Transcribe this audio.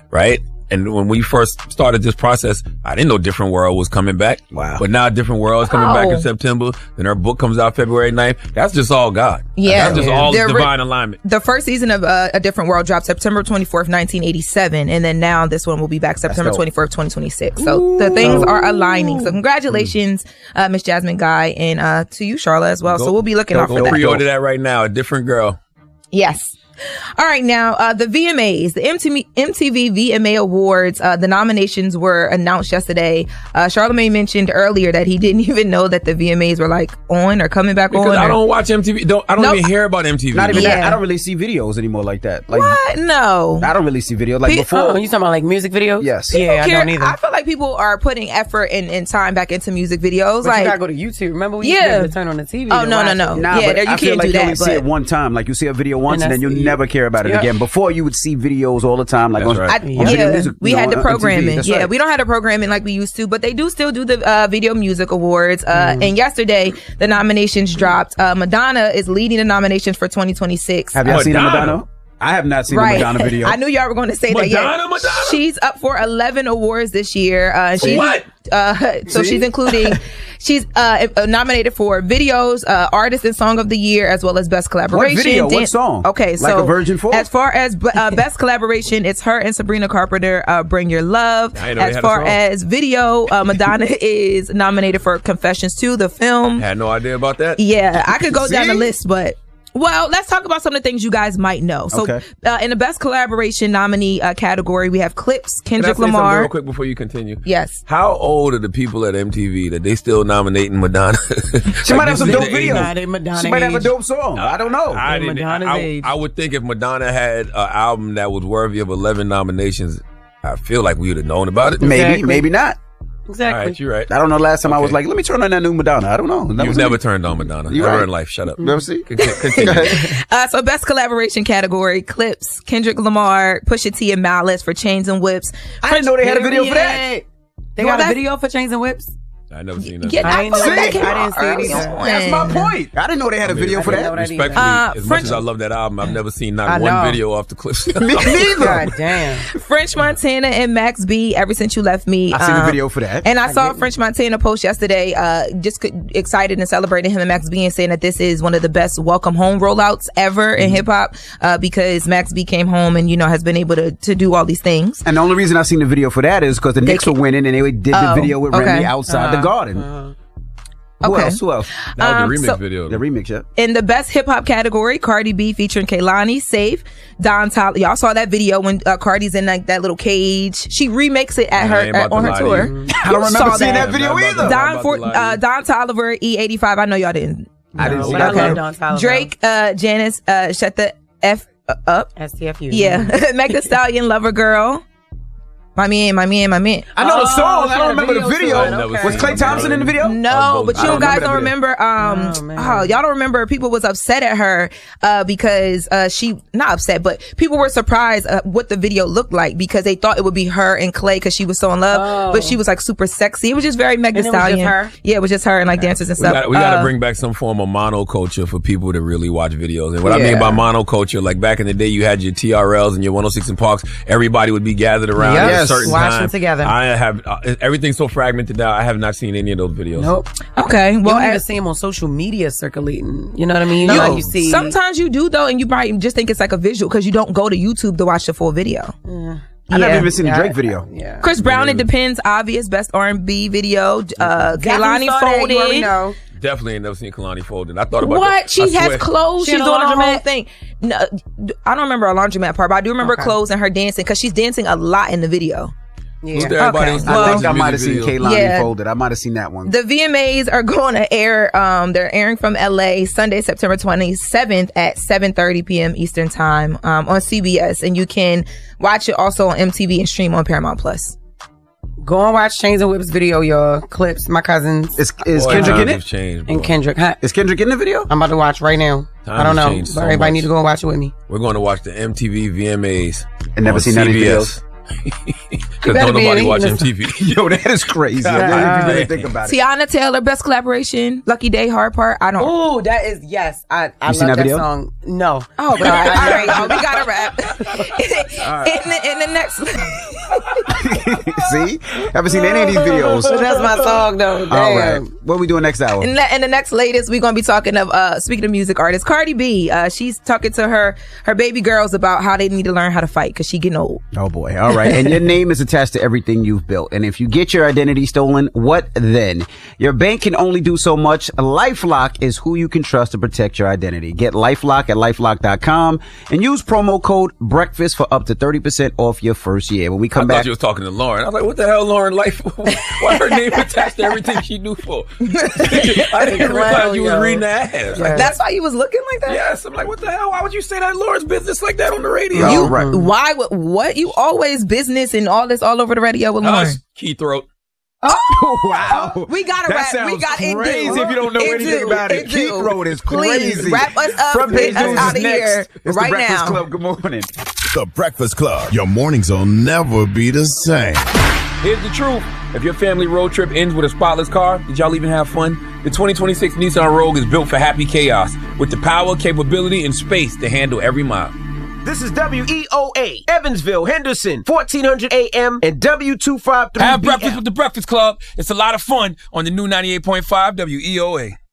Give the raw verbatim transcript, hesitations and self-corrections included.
right? And when we first started this process, I didn't know Different World was coming back. Wow. But now Different World is coming Oh. back in September. Then her book comes out February ninth. That's just all God. Yeah. That's just Yeah. all They're re- divine alignment. The first season of uh, A Different World dropped September twenty-fourth, nineteen eighty-seven. And then now this one will be back September dope. twenty-fourth, twenty twenty-six. So the things are aligning. So congratulations, uh, Miss Jasmine Guy, and uh, to you, Charla, as well. Go- so we'll be looking go- out for go that. pre-order that right now. A Different Girl. Yes. All right, now, uh, the V M As, the M T V, M T V V M A Awards, uh, the nominations were announced yesterday. Uh, Charlamagne mentioned earlier that he didn't even know that the V M As were like on or coming back Because on. I or- don't watch M T V. Don't, I don't Nope. even hear about M T V. Not even Yeah. that. I don't really see videos anymore like that. Like What? No. I don't really see videos like Pe- before. Oh, you talking about like music videos? Yes. Yeah, I Care- don't either. I feel like people are putting effort and, and time back into music videos. But like, you gotta go to YouTube. Remember we used Yeah. to be able to turn on the T V. Oh, to no, no, watch no. it? Nah, Yeah, but there- you I feel can't like do you only that, see it but- one time. Like you see a video once, and, And then that's- you never care about it Yeah. again. Before you would see videos all the time. Like That's on, right. I, Yeah. on video yeah, music, we you know, had the on M T V. programming. That's Yeah, right. we don't have the programming like we used to, but they do still do the uh, Video Music Awards. Uh, Mm-hmm. And yesterday, the nominations dropped. Uh, Madonna is leading the nominations for twenty twenty-six. Have y'all seen the Madonna? Madonna? I have not seen Right. the Madonna video. I knew y'all were going to say that. Yeah. Madonna, Madonna? She's up for eleven awards this year. Uh, she's, what? Uh, so See? she's including, she's uh, nominated for videos, uh, artist and song of the year, as well as best collaboration. What video? What Dan- song? Okay, Like so a Virgin four? as far as uh, best collaboration, it's her and Sabrina Carpenter. Uh, Bring Your Love. I didn't know they As had a far song. as video, uh, Madonna is nominated for Confessions two, the film. Had no idea about that. Yeah, I could go down the See? list, but well, let's talk about some of the things you guys might know. So, Okay. uh, in the best collaboration nominee uh, category, we have Clips, Can I Kendrick say something Lamar. real quick before you continue? Yes. How old are the people at M T V that they still nominating Madonna? She might have some dope videos. videos. Nah, they Madonna She might have a age. dope song. I don't know. I, In didn't, Madonna's I, age. I would think if Madonna had an album that was worthy of eleven nominations, I feel like we would have known about it. maybe, Exactly. maybe not. All Exactly. right, you're right. I don't know. Last time I was Okay. like, let me turn on that new Madonna. I don't know. That You've was never me. turned on Madonna. You Never right. in life. Shut up. Never see? Con- Continue. Uh, so, best collaboration category: Clips, Kendrick Lamar, Pusha T, and Malice for Chains and Whips. I didn't know they had a video for that. Period. They Well, got a that- video for Chains and Whips? I never seen that. Yeah, I I, ain't feel know like that that. came I out didn't see it early either. on. That's my point. I didn't know they had a video for I didn't know that. that either. Respectfully, Uh, as French- much as I love that album, I've never seen not I one know. video off the clips. Me neither. God damn. French Montana and Max B, Ever Since You Left Me. I seen the um, video for that. And I, saw French Montana post yesterday, uh, just c- excited and celebrating him and Max B and saying that this is one of the best welcome home rollouts ever in hip hop, uh, because Max B came home and, you know, has been able to, to do all these things. And the only reason I seen the video for that is because the Knicks ca- were winning and they did the Oh, video with okay. Remy outside the garden. Who Okay. else? Who else? That was Um, the remix so- video. The remix, yeah. In the best hip hop category, Cardi B featuring Kehlani, Safe, Don Toliver. Y'all saw that video when uh, Cardi's in like that little cage. She remakes it at I her ain't at, about on to her lie to tour. you. I don't You remember saw seeing that I'm video not about to- either. I'm Don about for, to lie to uh, you. Don Toliver, E eighty-five. I know y'all didn't. I didn't see But that. I Okay. love Don Toliver. Drake, uh, Janice, uh, shut the F up. S T F U. Yeah. Meg Thee Stallion, Lover Girl. My man, my man, my man. I know the Oh, song. I she don't had a remember the video video. for it, okay. Was Klay Thompson in the video? No, Oh, but I you don't guys remember don't that remember. Um, Oh, man. oh, y'all don't remember. People was upset at her uh, because uh, she not upset, but people were surprised uh, what the video looked like because they thought it would be her and Clay because she was so in love, Oh. but she was like super sexy. It was just very Meg Thee And it was just Stallion. her? Yeah, it was just her and like dancers and We stuff. gotta, we gotta Uh, bring back some form of monoculture for people to really watch videos. And what I Yeah. mean by monoculture, like back in the day, you had your T R Ls and your one oh six and Parks. Everybody would be gathered around at a Yes. certain Watch time. them together. I have uh, everything's so fragmented now. I have not seen any of those videos. Nope. Okay, You well, don't even as- see them on social media circulating. You know what I mean? No, Like you see. sometimes you do though, and you might just think it's like a visual because you don't go to YouTube to watch the full video. I never Yeah. even seen the Yeah. Drake video. Yeah. Chris Brown, It Depends, obvious best R and B video. Uh, Kehlani Definitely saw that, you already Folded. know. Definitely ain't never seen Kalani Folded. I thought about What? that. She I has swear. clothes. She She's in doing a the whole laundromat? thing. No, I don't remember a laundromat part, but I do remember Okay. clothes and her dancing because she's dancing a lot in the video. Who's Yeah. there? Everybody Okay. else Well- I watches think I might have music seen videos. Kehlani Yeah. Folded. I might have seen that one. The V M As are going to air. Um, they're airing from L A Sunday, September twenty-seventh at seven thirty p.m. Eastern Time um, on C B S, and you can watch it also on M T V and stream on Paramount Plus. Go and watch Chains and Whips video, y'all. Clips. My cousins Is, is Boy, Kendrick in times have it? changed, and boy. Kendrick. Huh? Is Kendrick in the video? I'm about to watch right now. Times I don't have know. changed But so everybody much. need to go and watch it with me. We're going to watch the M T V V M As. And never on seen any C B S. videos. Because don't nobody watch M T V. Yo, that is crazy. Yeah, if you really think about it. Tiana Taylor, best collaboration. Lucky Day, Hard Part. I don't. Oh, that is yes. I I You love seen that that, video? song. No. Oh God! All right, y'all, we gotta wrap. in, the, in the next, See? Haven't seen any of these videos. So that's my song though. Damn. All right. What are we doing next hour? in the, in the next latest, we're gonna be talking of uh speaking of music artists, Cardi B. Uh, she's talking to her her baby girls about how they need to learn how to fight because she getting old. Oh boy. All right. And your name is attached to everything you've built. And if you get your identity stolen, what then? Your bank can only do so much. LifeLock is who you can trust to protect your identity. Get LifeLock at LifeLock dot com and use promo code BREAKFAST for up to thirty percent off your first year. When we come I back. thought you was talking to Lauren. I was like, what the hell, Lauren? Life? Why her name attached to everything she knew for? I didn't realize you was reading the ads. Like, That's why you was looking like that. yes. I'm like, what the hell? Why would you say that Lauren's business like that on the radio? You All right. why would what you always business and all this all over the radio with Lauren? Us, Key Throat. Oh, wow. We gotta That wrap. We sounds got it. crazy if you don't know anything about it. Keith Road is Please crazy. wrap us up. Front Get Page us News out is of here next. It's right the Breakfast now. Club. Good morning. The Breakfast Club. Your mornings will never be the same. Here's the truth. If your family road trip ends with a spotless car, did y'all even have fun? The twenty twenty-six Nissan Rogue is built for happy chaos with the power, capability, and space to handle every mile. This is W E O A, Evansville, Henderson, fourteen hundred A M and W two fifty-three Have B L. breakfast with the Breakfast Club. It's a lot of fun on the new ninety-eight point five W E O A.